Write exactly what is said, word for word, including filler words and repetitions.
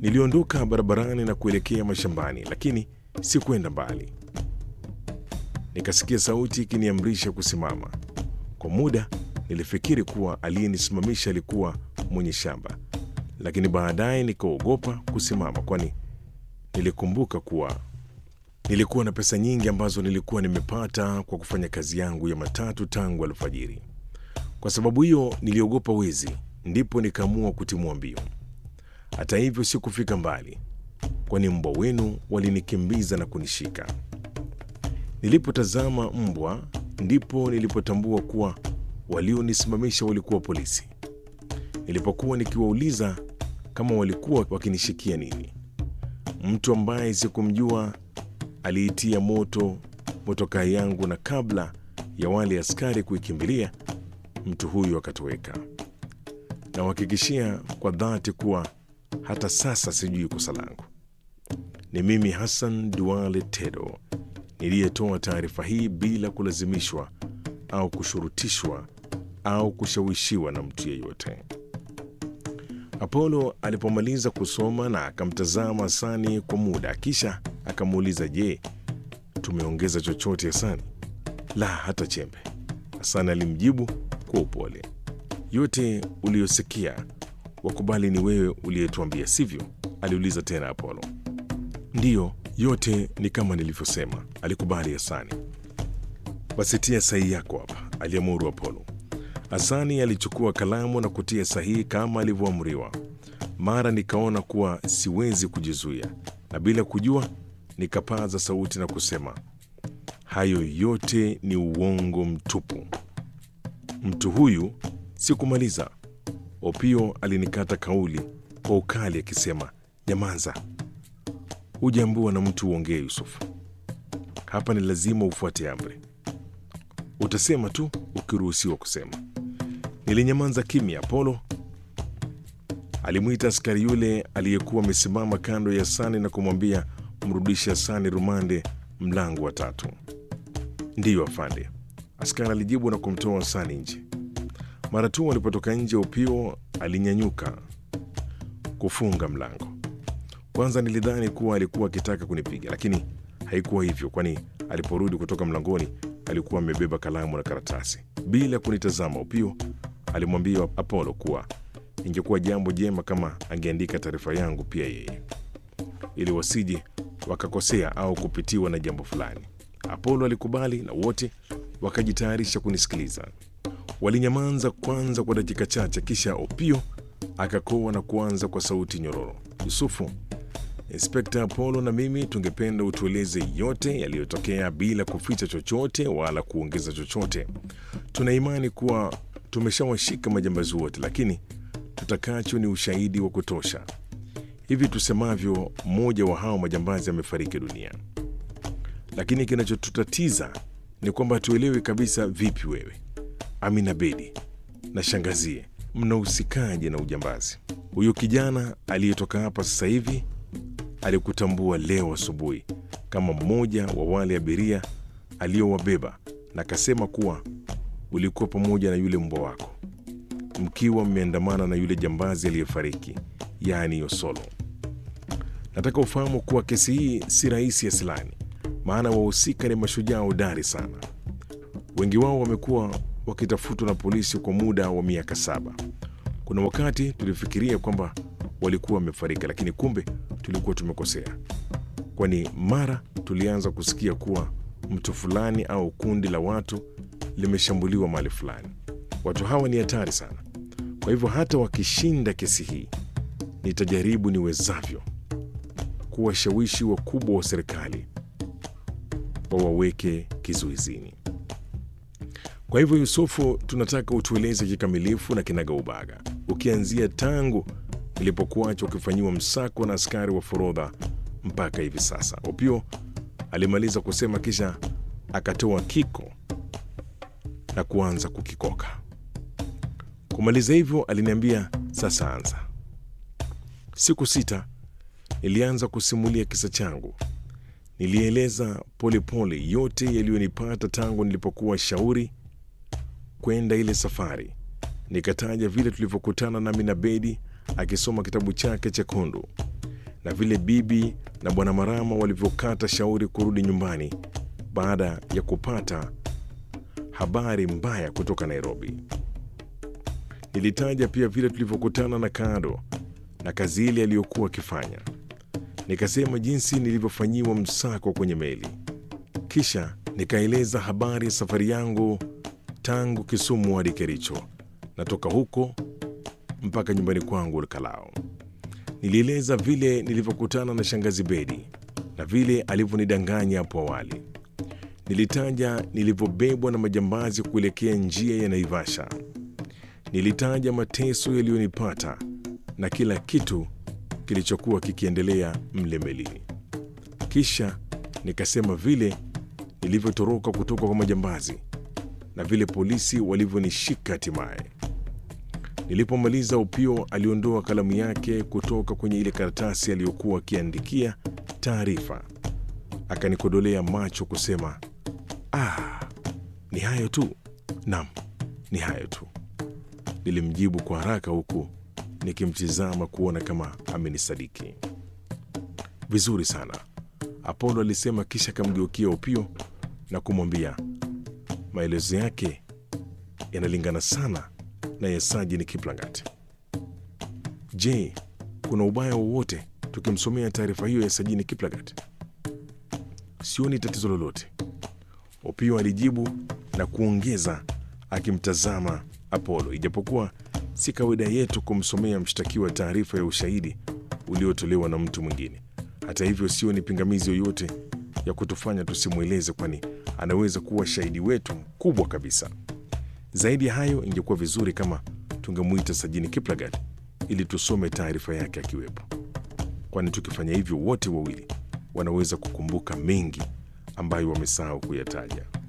Niliondoka barabarani na kuelekea mashambani, lakini sikwenda mbali. Nikasikia sauti ikiniamrisha kusimama. Kwa muda nilifikiri kuwa aliyenisimamisha alikuwa mwenye shamba, lakini baadaye nikaogopa kusimama, kwani nilikumbuka kuwa nilikuwa na pesa nyingi ambazo nilikuwa nimepata kwa kufanya kazi yangu ya matatu tangu alfajiri. Kwa sababu hiyo niliogopa wezi, ndipo nikaamua kutimua mbio. Hata hivyo sikufika mbali, kwani mbwa wenu walinikimbiza na kunishika. Nilipotazama mbwa, ndipo nilipotambua kuwa walionisimamisha walikuwa polisi. Nilipokuwa nikiwauliza kama walikuwa wakinishikia nini, mtu ambaye sikumjua aliitia moto motokaa yangu, na kabla ya wale askari kuikimbilia, mtu huyu akatoweka. Na wahakikishia kwa dhati kuwa hata sasa sijui kosa langu. Ni mimi Hassan Duale Tedo niliyetoa taarifa hii bila kulazimishwa au kushurutishwa au kushawishiwa na mtu yeyote. Apollo alipomaliza kusoma na akamtazama Hasani kwa muda, kisha akamuuliza, je, tumeongeza chochote Hasani? La, hata chembe, Hasani alimjibu kwa upole. Yote uliyosikia wakubali ni wewe uliyetuambia, sivyo? Aliuliza tena Apollo. Ndiyo, yote ni kama nilivyosema, alikubali Hasani. Basi tia sahihi yako hapa, aliamuru Apollo. Hasani alichukua kalamu na kutia sahihi kama alivyoamriwa. Mara nikaona kuwa siwezi kujizuia, na bila kujua nikapaza sauti na kusema, hayo yote ni uongo mtupu. Mtu huyu sikumaliza. Opio alinikata kauli kwa ukali akisema, nyamaza, hujaambiwa na mtu uongee Yusufu. Hapa ni lazima ufuate amri, utasema tu ukiruhusiwa kusema. Nilinyamaza kimya. Apollo alimwita askari yule aliyekuwa amesimama kando ya Hasani na kumwambia, mrudishe Hasani rumande, mlango wa tatu. Ndiyo afande, askari alijibu na kumtoa Hasani nje. Mara tu walipotoka nje, Opio alinyanyuka kufunga mlango. Kwanza nilidhani kuwa alikuwa akitaka kunipiga, lakini haikuwa hivyo, kwani aliporudi kutoka mlangoni alikuwa amebeba kalamu na karatasi. Bila kunitazama, Opio alimwambia Apollo kuwa ingekuwa jambo jema kama angeandika taarifa yangu pia yeye, ili wasije wakakosea au kupitiwa na jambo fulani. Apollo alikubali na wote wakajitayarisha kunisikiliza. Walinyamaza kwanza kwa dakika chache, kisha Opio akakoa na kuanza kwa sauti nyororo, Yusufu, Inspekta Apollo na mimi tungependa utueleze yote yaliyotokea bila kuficha chochote wala kuongeza chochote. Tuna imani kuwa tumeshawashika majambazi wote, lakini tutakacho ni ushahidi wa kutosha. Hivi tusemavyo, mmoja wa hao majambazi amefariki dunia, lakini kinachotutatiza ni kwamba tuelewe kabisa, vipi wewe, Amina Bedi na shangazie mnahusikaje na ujambazi? Huyo kijana aliyetoka hapa sasa hivi alikutambua leo asubuhi kama mmoja wa wale abiria aliyowabeba, na akasema kuwa ulikuwa pamoja na yule mbwa wako mkiwa mmeandamana na yule jambazi aliyefariki, yaani Yosolo. Nataka ufahamu kuwa kesi hii si rahisi ya silani, maana wahusika ni mashujaa hodari sana. Wengi wao wamekuwa wakitafutwa na polisi kwa muda wa miaka saba. Kuna wakati tulifikiria kwamba walikuwa wamefariki, lakini kumbe tulikuwa tumekosea, kwani mara tulianza kusikia kuwa mtu fulani au kundi la watu limeshambuliwa mahali fulani. Watu hawa ni hatari sana. Kwa hivyo hata wakishinda kesi hii, nitajaribu niwezavyo kuwashawishi wakubwa wa serikali wawaweke kizuizini. Kwa hivyo Yusufu, tunataka utueleze kikamilifu na kinagaubaga, ukianzia tangu ilipokuacha ukifanyiwa msako na askari wa forodha mpaka hivi sasa. Opio alimaliza kusema, kisha akatoa kiko na kuanza kukikoka. Kumaliza hivyo aliniambia, sasa anza. Siku sita nilianza kusimulia kisa changu. Nilieleza polepole yote yaliyonipata tangu nilipokuwa shauri kwenda ile safari. Nikataja vile tulivyokutana na Amina Bedi akisoma kitabu chake chekundu. na vile bibi na bwana Marama walivyokata shauri kurudi nyumbani baada ya kupata habari mbaya kutoka Nairobi. Nilitaja pia vile tulivyokutana na Kado na kazi ile aliyokuwa akifanya. Nikasema jinsi nilivyofanyiwa msako kwenye meli. Kisha nikaeleza habari ya safari yangu tangu Kisumu hadi Kericho, natoka huko mpaka nyumbani kwangu Kalao. Nilieleza vile nilivyokutana na shangazi Bedi na vile alivyonidanganya hapo awali. Nilitaja nilivyobebwa na majambazi kuelekea njia ya Naivasha. Nilitaja mateso yaliyonipata na kila kitu kilichokuwa kikiendelea mle melini. Kisha nikasema vile nilivyotoroka kutoka kwa majambazi na vile polisi walivyonishika hatimaye. Nilipomaliza, Upio aliondoa kalamu yake kutoka kwenye ile karatasi aliyokuwa akiandikia taarifa, akanikodolea macho kusema, "Ah, ni hayo tu?" "Naam, ni hayo tu," nilimjibu kwa haraka huku nikimtizama kuona kama amenisadiki. "Vizuri sana," Apollo alisema, kisha akamgeukia Upio na kumwambia, "Maelezo yake yanalingana sana na ya Sajini Kiplangat. Je, kuna ubaya wowote tukimsomea taarifa hiyo ya Sajini Kiplangat?" "Sioni tatizo lolote," Upio alijibu na kuongeza akimtazama Apollo, "ijapokuwa si kawaida yetu kumsomea mshtakiwa taarifa ya ushahidi uliotolewa na mtu mwingine. Hata hivyo, sioni pingamizi yoyote ya kutufanya tusimweleze, kwani anaweza kuwa shahidi wetu mkubwa kabisa. Zaidi ya hayo, ingekuwa vizuri kama tungemuita Sajini Kiplagat ili tusome taarifa yake akiwepo, kwani tukifanya hivyo wote wawili wanaweza kukumbuka mengi ambayo wamesahau kuyataja."